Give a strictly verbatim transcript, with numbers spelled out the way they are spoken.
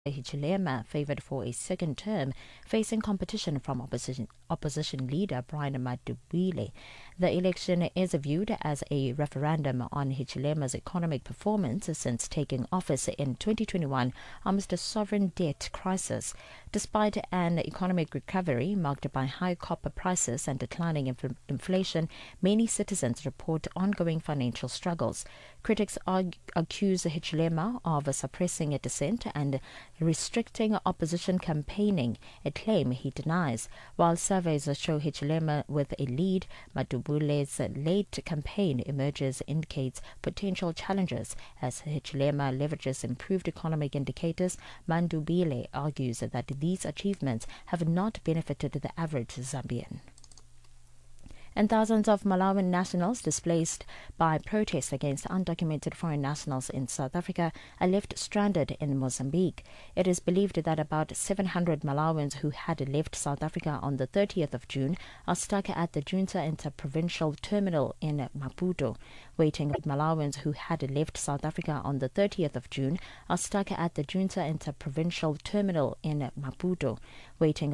Hichilema, favoured for a second term, facing competition from opposition, opposition leader Brian Madubile. The election is viewed as a referendum on Hichilema's economic performance since taking office in twenty twenty-one amidst a sovereign debt crisis. Despite an economic recovery marked by high copper prices and declining inf- inflation, many citizens report ongoing financial struggles. Critics argue, accuse Hichilema of suppressing dissent and restricting opposition campaigning, a claim he denies. While surveys show Hichilema with a lead, Madubule's late campaign emerges indicates potential challenges. As Hichilema leverages improved economic indicators, Mandubile argues that these achievements have not benefited the average Zambian. And thousands of Malawian nationals displaced by protests against undocumented foreign nationals in South Africa are left stranded in Mozambique. It is believed that about seven hundred Malawians who had left South Africa on the thirtieth of June are stuck at the Junta Interprovincial Terminal in Maputo. Waiting Malawians who had left South Africa on the thirtieth of June are stuck at the Junta Interprovincial Terminal in Maputo. Waiting